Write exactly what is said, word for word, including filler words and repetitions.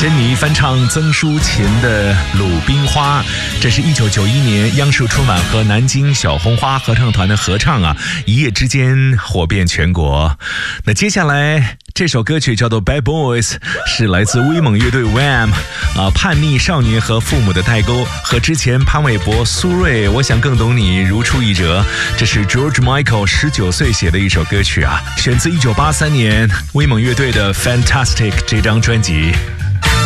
珍妮翻唱曾淑琴的《鲁冰花》，这是一九九一年央视春晚和南京小红花合唱团的合唱啊，一夜之间火遍全国。那接下来这首歌曲叫做《Bad Boys》，是来自威猛乐队 Wham 啊，叛逆少年和父母的代沟，和之前潘玮柏、苏芮我想更懂你如出一辙。这是 George Michael 十九岁写的一首歌曲啊，选自一九八三年威猛乐队的 Fantastic 这张专辑。